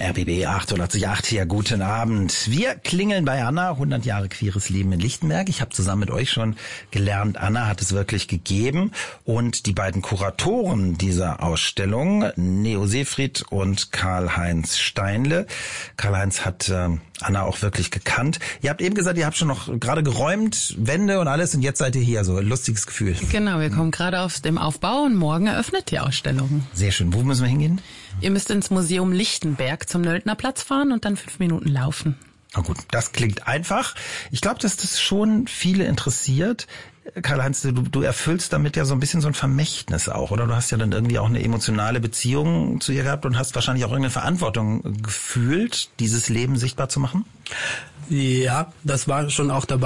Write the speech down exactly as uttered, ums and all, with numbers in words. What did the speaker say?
R B B achtundachtzig Komma acht hier, guten Abend. Wir klingeln bei Anna, hundert Jahre queeres Leben in Lichtenberg. Ich habe zusammen mit euch schon gelernt, Anna hat es wirklich gegeben. Und die beiden Kuratoren dieser Ausstellung, Neo Seefried und Karl-Heinz Steinle. Karl-Heinz hat äh, Anna auch wirklich gekannt. Ihr habt eben gesagt, ihr habt schon noch gerade geräumt, Wände und alles und jetzt seid ihr hier, so ein lustiges Gefühl. Genau, wir kommen gerade aus dem Aufbau und morgen eröffnet die Ausstellung. Sehr schön. Wo müssen wir hingehen? Ihr müsst ins Museum Lichtenberg zum Nöldnerplatz fahren und dann fünf Minuten laufen. Na gut, das klingt einfach. Ich glaube, dass das schon viele interessiert. Karl-Heinz, du, du erfüllst damit ja so ein bisschen so ein Vermächtnis auch, oder? Du hast ja dann irgendwie auch eine emotionale Beziehung zu ihr gehabt und hast wahrscheinlich auch irgendeine Verantwortung gefühlt, dieses Leben sichtbar zu machen? Ja, das war schon auch dabei.